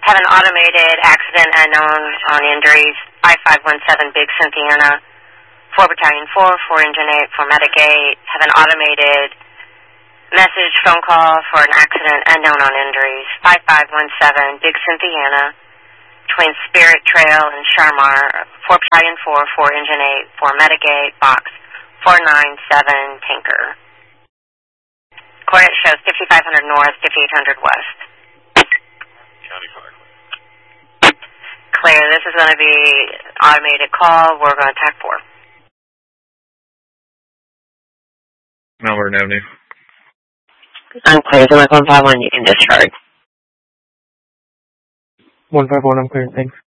Have an automated accident unknown on injuries, 5517 Big Cynthiana, 4 Battalion 4, 4 Engine 8, 4 Medigate. Have an automated message phone call for an accident unknown on injuries, 5517 Big Cynthiana, between Spirit Trail and Sharmar, 4 Battalion 4, 4 Engine 8, 4 Medigate, box 497 Tinker. Coordinate shows 5500 north, 5800 west. County Fire. Clear, this is going to be automated call. We're going to attack 4. Malvern Avenue. I'm clear. So like 151, you can discharge. 151, I'm clear. Thanks.